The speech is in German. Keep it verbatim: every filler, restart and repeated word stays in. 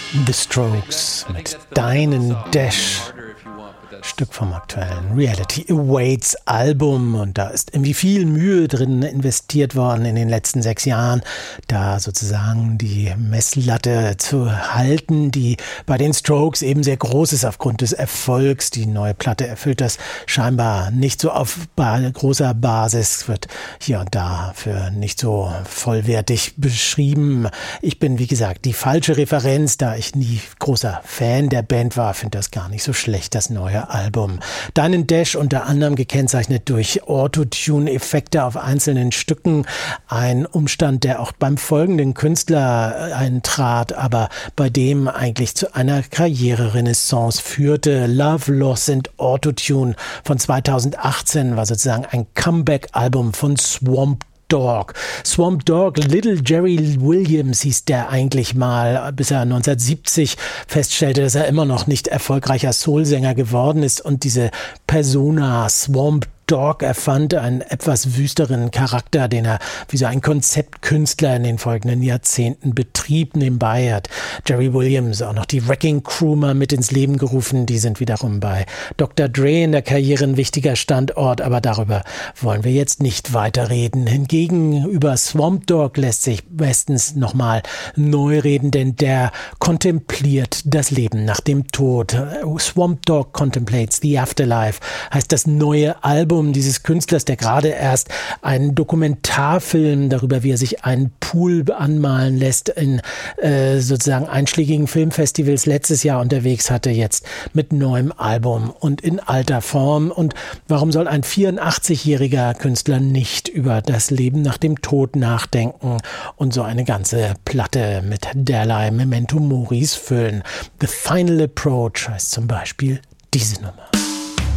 The Strokes mit Deinen Dash, Stück vom aktuellen Reality Awaits Album, und da ist irgendwie viel Mühe drin investiert worden in den letzten sechs Jahren, da sozusagen die Messlatte zu halten, die bei den Strokes eben sehr groß ist aufgrund des Erfolgs. Die neue Platte erfüllt das scheinbar nicht so auf ba- großer Basis, wird hier und da für nicht so vollwertig beschrieben. Ich bin, wie gesagt, die falsche Referenz, da ich nie großer Fan der Band war, finde das gar nicht so schlecht, das neue Album. Deinen Dash unter anderem gekennzeichnet durch Autotune-Effekte auf einzelnen Stücken. Ein Umstand, der auch beim folgenden Künstler eintrat, aber bei dem eigentlich zu einer Karriererenaissance führte. Love, Loss and Autotune von zweitausendachtzehn war sozusagen ein Comeback-Album von Swamp Dogg. Swamp Dogg, Little Jerry Williams hieß der eigentlich mal, bis er neunzehnhundertsiebzig feststellte, dass er immer noch nicht erfolgreicher Soulsänger geworden ist und diese Persona Swamp Dogg erfand, einen etwas wüsteren Charakter, den er wie so ein Konzeptkünstler in den folgenden Jahrzehnten betrieb. Nebenbei hat Jerry Williams auch noch die Wrecking Crew mal mit ins Leben gerufen. Die sind wiederum bei Doktor Dre in der Karriere ein wichtiger Standort, aber darüber wollen wir jetzt nicht weiterreden. Hingegen über Swamp Dogg lässt sich bestens nochmal neu reden, denn der kontempliert das Leben nach dem Tod. Swamp Dogg Contemplates the Afterlife heißt das neue Album dieses Künstlers, der gerade erst einen Dokumentarfilm darüber, wie er sich einen Pool anmalen lässt, in äh, sozusagen einschlägigen Filmfestivals letztes Jahr unterwegs hatte, jetzt mit neuem Album und in alter Form. Und warum soll ein vierundachtzigjähriger Künstler nicht über das Leben nach dem Tod nachdenken und so eine ganze Platte mit derlei Memento Moris füllen? The Final Approach heißt zum Beispiel diese Nummer.